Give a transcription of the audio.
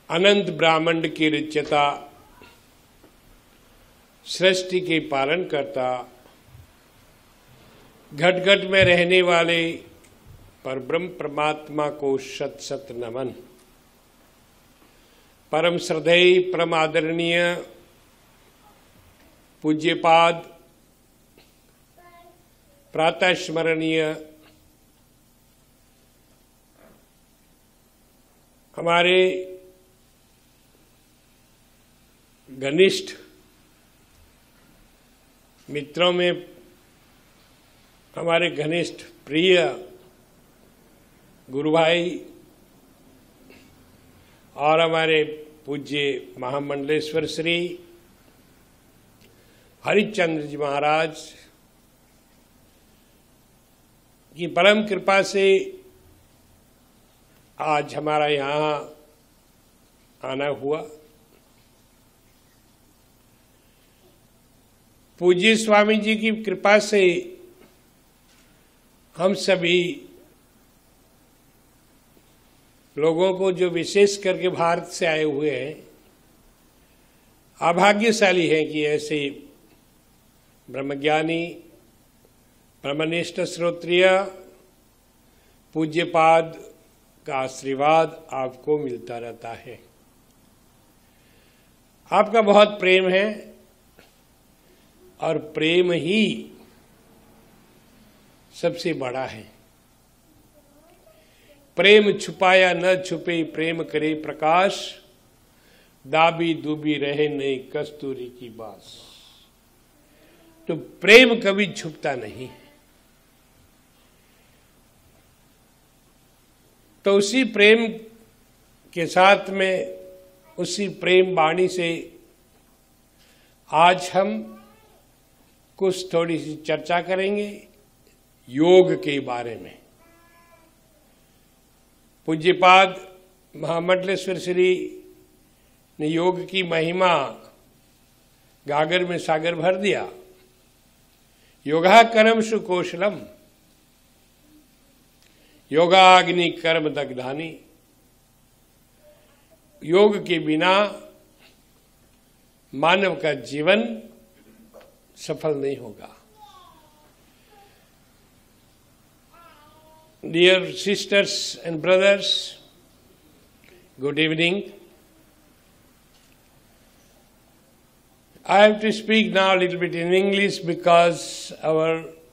अनंत ब्रह्मांड की रचयिता, सृष्टि के पालन करता, घट घट में रहने वाले परब्रह्म परमात्मा को शत शत नमन। परम श्रद्धेय, परम आदरणीय पूज्यपाद, प्रातः स्मरणीय हमारे घनिष्ठ मित्रों में हमारे घनिष्ठ प्रिय गुरु भाई और हमारे पूज्य महामंडलेश्वर श्री हरिश्चंद्र जी महाराज की परम कृपा से आज हमारा यहाँ आना हुआ। पूज्य स्वामी जी की कृपा से हम सभी लोगों को, जो विशेष करके भारत से आए हुए हैं, अभाग्यशाली हैं कि ऐसे ब्रह्मज्ञानी, ब्रह्मनिष्ठ श्रोत्रिय पूज्यपाद का आशीर्वाद आपको मिलता रहता है। आपका बहुत प्रेम है और प्रेम ही सबसे बड़ा है। प्रेम छुपाया न छुपे, प्रेम करे प्रकाश, दाबी दुबी रहे नहीं कस्तूरी की बास। तो प्रेम कभी छुपता नहीं। तो उसी प्रेम के साथ में, उसी प्रेम वाणी से आज हम कुछ थोड़ी सी चर्चा करेंगे योग के बारे में। पूज्यपाद महामंडलेश्वर श्री ने योग की महिमा गागर में सागर भर दिया। योगा कर्म सुकौशलम, योगाग्नि कर्म दग्धानी। योग के बिना मानव का जीवन सफल नहीं होगा। Dear sisters and brothers, good evening. I have to speak now a little bit in English because our